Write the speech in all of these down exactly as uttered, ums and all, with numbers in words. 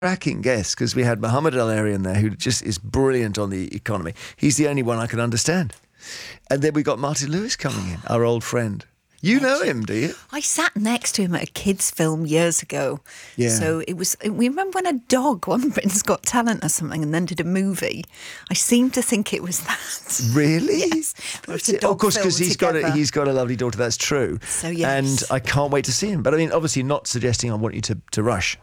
cracking guests because we had Mohammed El-Arian there, who just is brilliant on the economy. He's the only one I can understand. And then we got Martin Lewis coming in, our old friend. You know him, do you? I sat next to him at a kids' film years ago. Yeah. So it was. We remember when a dog won Britain's Got Talent or something, and then did a movie. I seem to think it was that. Really? Yes. That's it. Oh, of course, because he's got a, he's got a lovely daughter. That's true. So yes. And I can't wait to see him. But I mean, obviously, not suggesting I want you to, to rush.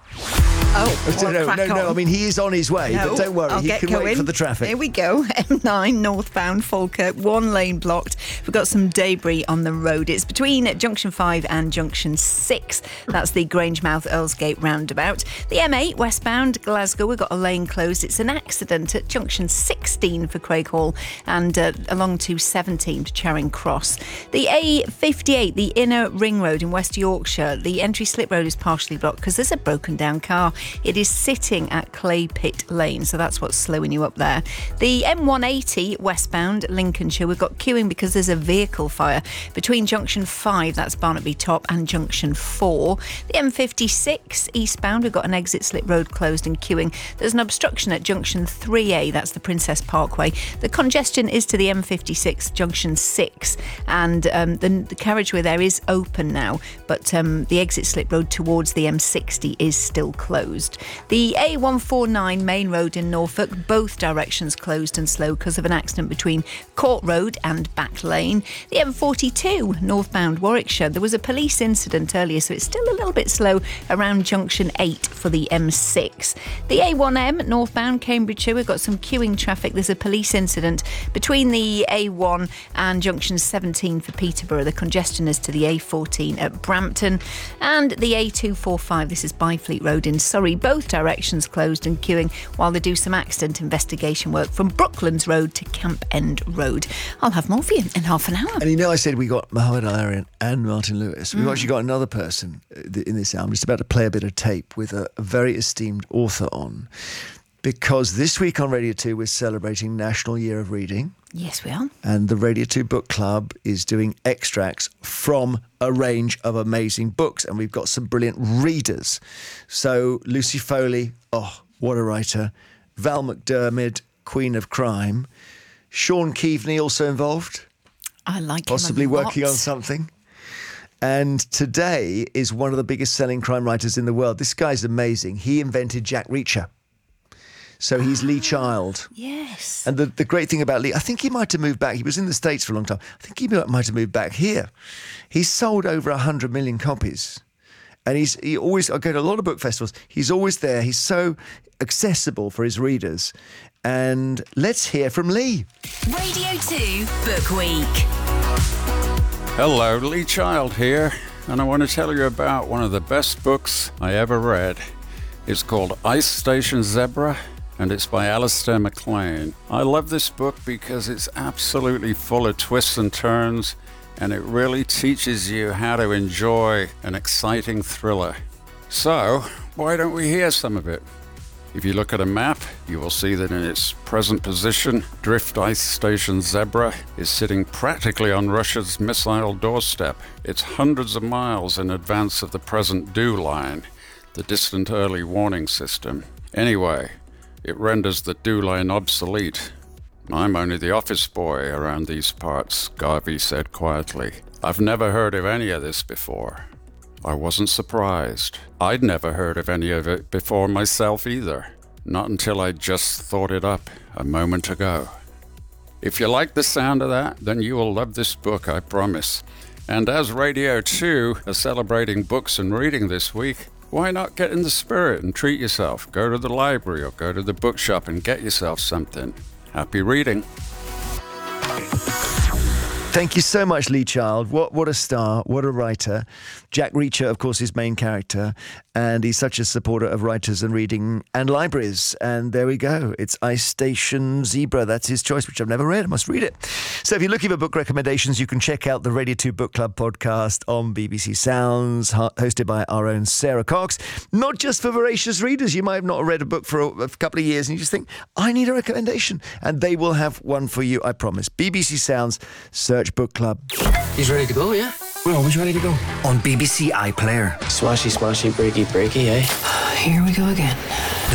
Oh, no, no, no, no. I mean, he is on his way, no, but don't worry, I'll he get can going. wait for the traffic. Here we go. M nine northbound Falkirk, one lane blocked. We've got some debris on the road. It's between Junction five and Junction six. That's the Grangemouth Earlsgate roundabout. The M eight westbound Glasgow, we've got a lane closed. It's an accident at Junction sixteen for Craighall and uh, along to seventeen to Charing Cross. The A fifty-eight, the inner ring road in West Yorkshire, the entry slip road is partially blocked because there's a broken down car. It is sitting at Clay Pit Lane, so that's what's slowing you up there. The M one eighty westbound Lincolnshire, we've got queuing because there's a vehicle fire between Junction five, that's Barnaby Top, and Junction four. The M fifty-six eastbound, we've got an exit slip road closed and queuing. There's an obstruction at Junction three A, that's the Princess Parkway. The congestion is to the M fifty-six Junction six, and um, the, the carriageway there is open now, but um, the exit slip road towards the M sixty is still closed. The A one forty-nine main road in Norfolk, both directions closed and slow because of an accident between Court Road and Back Lane. The M forty-two northbound Warwickshire, there was a police incident earlier, so it's still a little bit slow around Junction eight for the M six. The A one M northbound Cambridgeshire, we've got some queuing traffic. There's a police incident between the A one and Junction seventeen for Peterborough. The congestion is to the A fourteen at Brampton. And the A two forty-five, this is Byfleet Road in Surrey, both directions closed and queuing while they do some accident investigation work from Brooklands Road to Camp End Road. I'll have more for you in half an hour. And you know, I said we got Mohammed El-Arian and Martin Lewis. We've Mm. actually got another person in this hour. I'm just about to play a bit of tape with a, a very esteemed author on, because this week on Radio two we're celebrating National Year of Reading. Yes, we are. And the Radio two Book Club is doing extracts from a range of amazing books. And we've got some brilliant readers. So Lucy Foley, oh, what a writer. Val McDermid, Queen of Crime. Sean Keaveney also involved. I like Possibly him a lot. working on something. And today is one of the biggest selling crime writers in the world. This guy's amazing. He invented Jack Reacher. So he's Lee Child. Yes. And the, the great thing about Lee, I think he might have moved back. He was in the States for a long time. I think he might have moved back here. He's sold over one hundred million copies. And he's he always, I go to a lot of book festivals. He's always there. He's so accessible for his readers. And let's hear from Lee. Radio two Book Week. Hello, Lee Child here. And I want to tell you about one of the best books I ever read. It's called Ice Station Zebra, and it's by Alistair MacLean. I love this book because it's absolutely full of twists and turns, and it really teaches you how to enjoy an exciting thriller. So, why don't we hear some of it? If you look at a map, you will see that in its present position, Drift Ice Station Zebra is sitting practically on Russia's missile doorstep. It's hundreds of miles in advance of the present DEW line, the distant early warning system. Anyway, it renders the DEW line obsolete. I'm only the office boy around these parts, Garvey said quietly. I've never heard of any of this before. I wasn't surprised. I'd never heard of any of it before myself either. Not until I just thought it up a moment ago. If you like the sound of that, then you will love this book, I promise. And as Radio two are celebrating books and reading this week, why not get in the spirit and treat yourself? Go to the library or go to the bookshop and get yourself something. Happy reading. Thank you so much, Lee Child. What what a star, what a writer. Jack Reacher, of course, his main character, and he's such a supporter of writers and reading and libraries. And there we go. It's Ice Station Zebra. That's his choice, which I've never read. I must read it. So if you're looking for book recommendations, you can check out the Radio two Book Club podcast on B B C Sounds, hosted by our own Sarah Cox. Not just for voracious readers. You might have not read a book for a, a couple of years and you just think, I need a recommendation. And they will have one for you, I promise. B B C Sounds, search Book Club. He's ready to go, yeah? We're always ready to go. On B B C iPlayer. Smashy, smashy, breaky, breaky, eh? Here we go again.